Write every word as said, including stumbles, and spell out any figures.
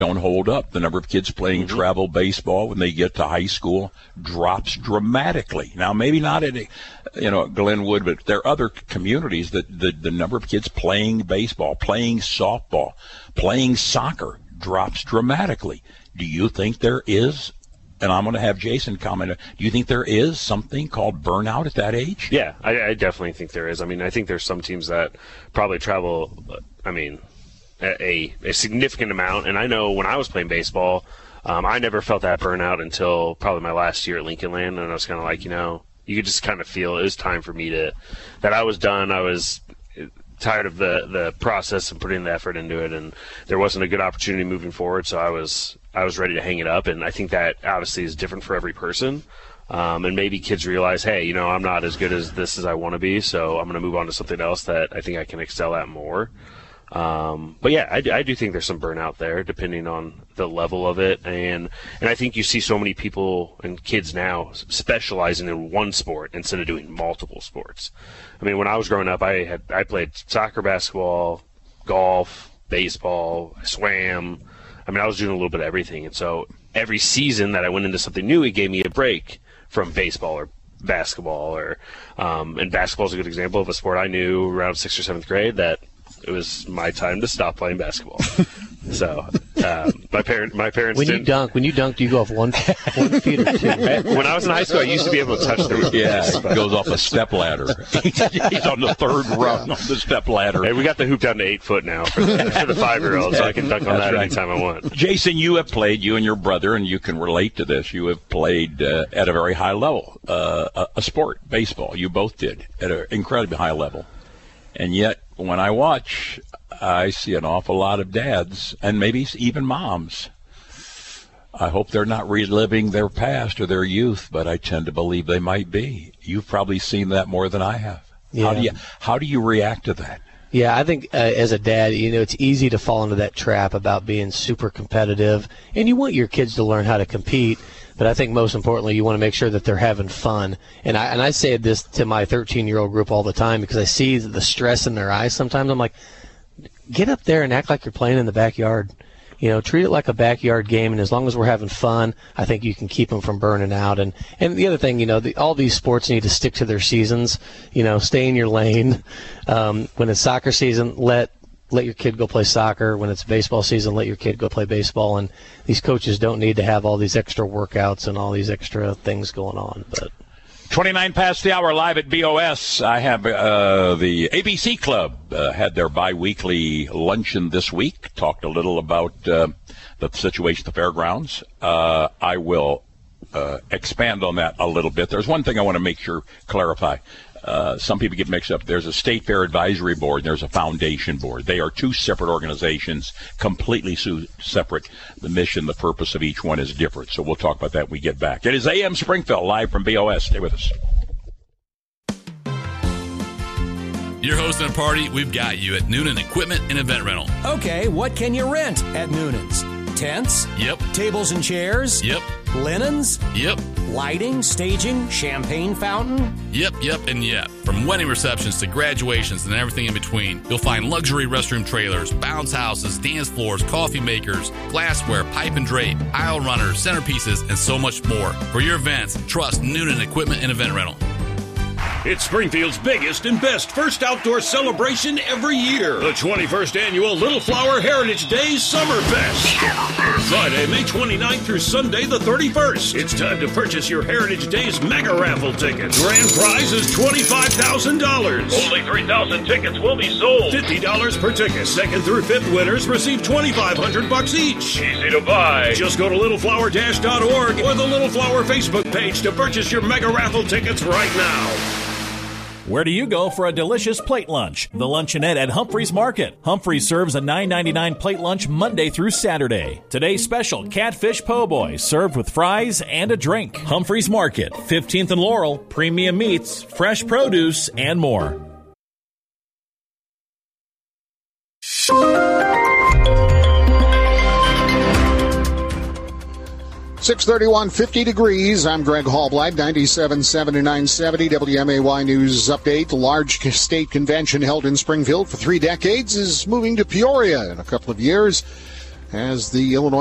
don't hold up. The number of kids playing mm-hmm. travel baseball when they get to high school drops dramatically. Now, maybe not at, you know, Glenwood, but there are other communities that the, the number of kids playing baseball, playing softball, playing soccer drops dramatically. Do you think there is, and I'm going to have Jason comment, do you think there is something called burnout at that age? Yeah, I, I definitely think there is. I mean, I think there's some teams that probably travel, I mean, A, a significant amount, and I know when I was playing baseball, um, I never felt that burnout until probably my last year at Lincoln Land, and I was kind of like, you know, you could just kind of feel it was time for me to, that I was done, I was tired of the, the process and putting the effort into it, and there wasn't a good opportunity moving forward, so I was I was ready to hang it up, and I think that obviously is different for every person. Um, and maybe kids realize, hey, you know, I'm not as good as this as I want to be, so I'm going to move on to something else that I think I can excel at more. Um, but yeah, I, I do think there's some burnout there, depending on the level of it, and and I think you see so many people and kids now specializing in one sport instead of doing multiple sports. I mean, when I was growing up, I had I played soccer, basketball, golf, baseball, I swam. I mean, I was doing a little bit of everything, and so every season that I went into something new, it gave me a break from baseball or basketball, or um, and basketball is a good example of a sport I knew around sixth or seventh grade that it was my time to stop playing basketball. So um, my parent, my parents. When you didn't, dunk, when you dunk, do you go off one, one feet or two? When I was in high school, I used to be able to touch the roof. Yeah, it goes off a step ladder. He's on the third rung on the step ladder. Hey, we got the hoop down to eight foot now for the, for the five-year-olds, so I can dunk on That's that right. anytime I want. Jason, you have played, you and your brother, and you can relate to this. You have played uh, at a very high level, uh, a, a sport, baseball. You both did at an incredibly high level. And yet, when I watch, I see an awful lot of dads, and maybe even moms. I hope they're not reliving their past or their youth, but I tend to believe they might be. You've probably seen that more than I have. Yeah. How do you how do you react to that? Yeah, I think uh, as a dad, you know, it's easy to fall into that trap about being super competitive, and you want your kids to learn how to compete. But I think most importantly, you want to make sure that they're having fun. And I and I say this to my thirteen-year-old group all the time because I see the stress in their eyes sometimes. I'm like, get up there and act like you're playing in the backyard. You know, treat it like a backyard game, and as long as we're having fun, I think you can keep them from burning out. And, and the other thing, you know, the, all these sports need to stick to their seasons. You know, stay in your lane. Um, when it's soccer season, let let your kid go play soccer. When it's baseball season, let your kid go play baseball. And these coaches don't need to have all these extra workouts and all these extra things going on. But twenty-nine past the hour, live at B O S. I have uh, the A B C Club uh, had their bi-weekly luncheon this week. Talked a little about uh, the situation at the fairgrounds. Uh, I will uh, expand on that a little bit. There's one thing I want to make sure, clarify. Uh, some people get mixed up. There's a State Fair Advisory Board, and there's a Foundation Board. They are two separate organizations, completely su- separate. The mission, the purpose of each one is different. So we'll talk about that when we get back. It is A M Springfield, live from B O S. Stay with us. You're hosting a party, we've got you at Noonan Equipment and Event Rental. Okay, what can you rent at Noonan's? Tents? Yep. Tables and chairs? Yep. Linens? Yep. Lighting, staging, champagne fountain? Yep, yep, and yep. From wedding receptions to graduations and everything in between, you'll find luxury restroom trailers, bounce houses, dance floors, coffee makers, glassware, pipe and drape, aisle runners, centerpieces, and so much more. For your events, trust Noonan Equipment and Event Rental. It's Springfield's biggest and best first outdoor celebration every year. The twenty-first Annual Little Flower Heritage Days Summerfest. Friday, May twenty-ninth through Sunday, the thirty-first. It's time to purchase your Heritage Days mega raffle ticket. Grand prize is twenty-five thousand dollars. Only three thousand tickets will be sold. fifty dollars per ticket. Second through fifth winners receive twenty-five hundred bucks each. Easy to buy. Just go to little flower dash dot org or the Little Flower Facebook page to purchase your mega raffle tickets right now. Where do you go for a delicious plate lunch? The Luncheonette at Humphreys Market. Humphreys serves a nine ninety-nine plate lunch Monday through Saturday. Today's special, catfish po' boy, served with fries and a drink. Humphreys Market, fifteenth and Laurel, premium meats, fresh produce, and more. six thirty-one, fifty degrees. I'm Greg Hallblight, ninety-seven point seven to nine seventy W M A Y News Update. The large state convention held in Springfield for three decades is moving to Peoria in a couple of years. as the Illinois